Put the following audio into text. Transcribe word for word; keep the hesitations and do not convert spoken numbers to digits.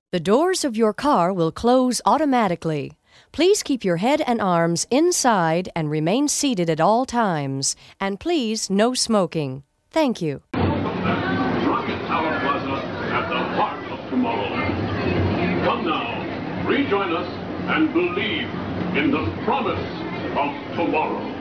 The doors of your car will close automatically. Please keep your head and arms inside and remain seated at all times. And please, no smoking. Thank you. Rocket Tower Plaza at the heart of tomorrow. Come now, rejoin us and believe in the promise of tomorrow.